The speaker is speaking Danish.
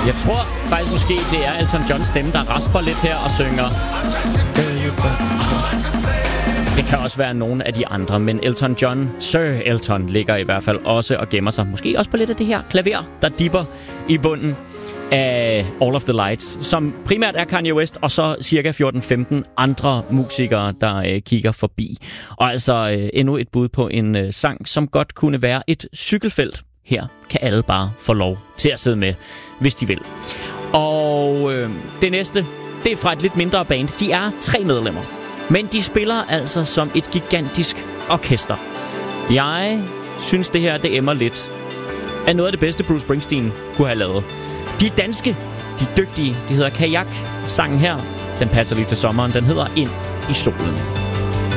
Jeg tror faktisk måske, det er Elton Johns stemme, der rasper lidt her og synger. Det kan også være nogle af de andre, men Elton John, Sir Elton, ligger i hvert fald også og gemmer sig. Måske også på lidt af det her klaver, der dipper i bunden af All of the Lights, som primært er Kanye West, og så cirka 14-15 andre musikere, der kigger forbi. Og altså endnu et bud på en sang, som godt kunne være et cykelfelt. Her kan alle bare få lov til at sidde med, hvis de vil. Og det næste, det er fra et lidt mindre band. De er 3 medlemmer, men de spiller altså som et gigantisk orkester. Jeg synes, det her det emmer lidt af noget af det bedste, Bruce Springsteen kunne have lavet. De er danske, de er dygtige, de hedder Kajak. Sangen her, den passer lige til sommeren, den hedder Ind i solen.